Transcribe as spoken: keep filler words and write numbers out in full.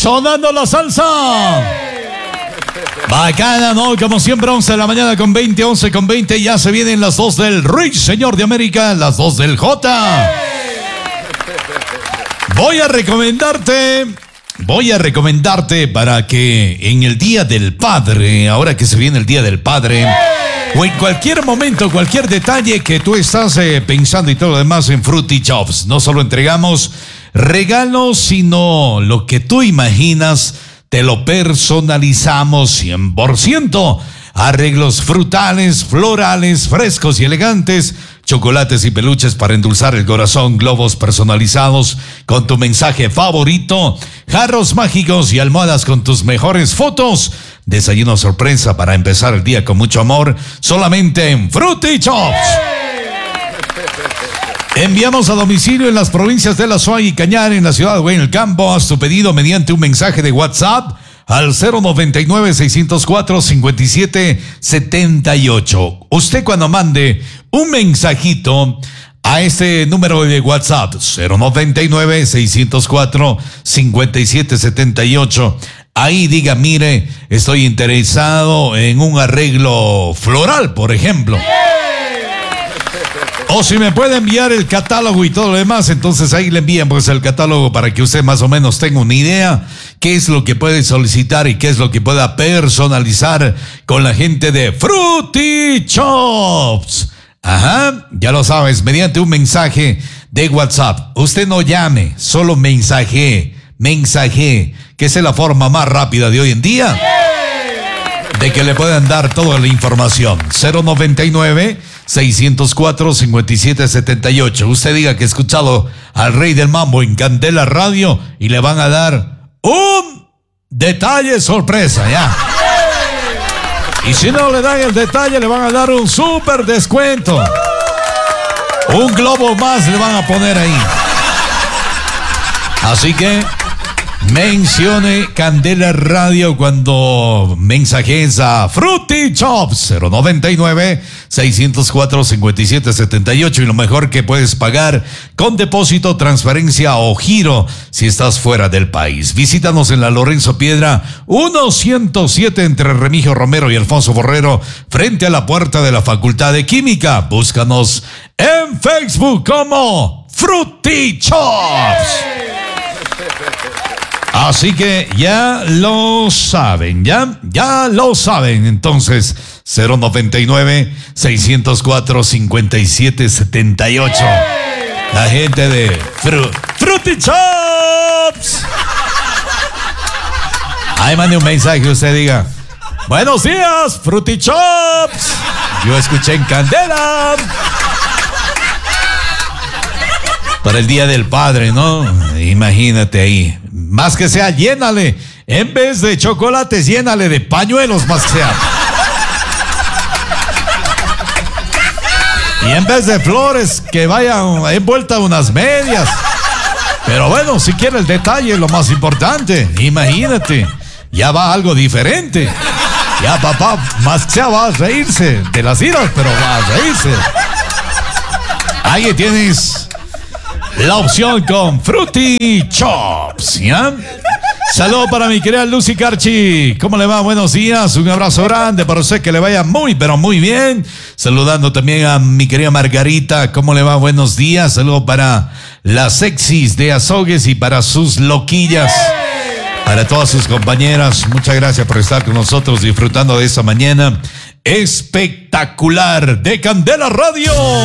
sonando la salsa. Bacana, ¿no? Como siempre, once de la mañana con veinte, once con veinte. Ya se vienen las dos del Rich, señor de América, las dos del J. Voy a recomendarte, voy a recomendarte para que en el Día del Padre, ahora que se viene el Día del Padre, o en cualquier momento, cualquier detalle que tú estás eh, pensando y todo lo demás, en Fruity Chops, no solo entregamos regalos, sino lo que tú imaginas, te lo personalizamos cien por ciento. Arreglos frutales, florales, frescos y elegantes, chocolates y peluches para endulzar el corazón, globos personalizados con tu mensaje favorito, jarros mágicos y almohadas con tus mejores fotos. Desayuno sorpresa para empezar el día con mucho amor, solamente en Fruity Chops. Enviamos a domicilio en las provincias de La Suay y Cañar, en la ciudad de Huayna. Haz tu pedido mediante un mensaje de WhatsApp al cero noventa y nueve, seiscientos cuatro, cincuenta y siete setenta y ocho. Usted cuando mande un mensajito a este número de WhatsApp, cero noventa y nueve, seiscientos cuatro, cincuenta y siete setenta y ocho, ahí diga, mire, estoy interesado en un arreglo floral, por ejemplo. O si me puede enviar el catálogo y todo lo demás, entonces ahí le envían pues el catálogo para que usted más o menos tenga una idea qué es lo que puede solicitar y qué es lo que pueda personalizar con la gente de Fruity Chops. Ajá, ya lo sabes, mediante un mensaje de WhatsApp. Usted no llame, solo mensaje, mensaje, que es la forma más rápida de hoy en día de que le puedan dar toda la información. cero noventa y nueve, seiscientos cuatro, cincuenta y siete setenta y ocho. Usted diga que ha escuchado al Rey del Mambo en Candela Radio y le van a dar un detalle sorpresa, ya. Y si no le dan el detalle, le van a dar un súper descuento. Un globo más le van a poner ahí. Así que mencione Candela Radio cuando mensajes a Fruity Chops, cero noventa y nueve, seiscientos cuatro, cincuenta y siete setenta y ocho, y lo mejor que puedes pagar con depósito, transferencia o giro si estás fuera del país. Visítanos en la Lorenzo Piedra ciento siete entre Remigio Romero y Alfonso Borrero, frente a la puerta de la Facultad de Química. Búscanos en Facebook como Fruity Chops. Así que ya lo saben, ya, ya lo saben. Entonces, cero noventa y nueve, seiscientos cuatro, cincuenta y siete setenta y ocho. La gente de Fru Fruity Chops. Ahí mande un mensaje, usted diga, buenos días, Fruity Chops. Yo escuché en Candela. Para el Día del Padre, ¿no? Imagínate ahí. Más que sea, llénale. En vez de chocolates, llénale de pañuelos, más que sea. Y en vez de flores, que vayan envueltas unas medias. Pero bueno, si quiere el detalle, lo más importante. Imagínate. Ya va algo diferente. Ya papá, más que sea, va a reírse de las iras, pero va a reírse. Ahí tienes la opción con Fruity Chops, ¿ya? Saludos para mi querida Lucy Carchi. ¿Cómo le va? Buenos días. Un abrazo grande para usted, que le vaya muy, pero muy bien. Saludando también a mi querida Margarita. ¿Cómo le va? Buenos días. Saludos para las sexys de Azogues y para sus loquillas. Para todas sus compañeras, muchas gracias por estar con nosotros disfrutando de esta mañana espectacular de Candela Radio.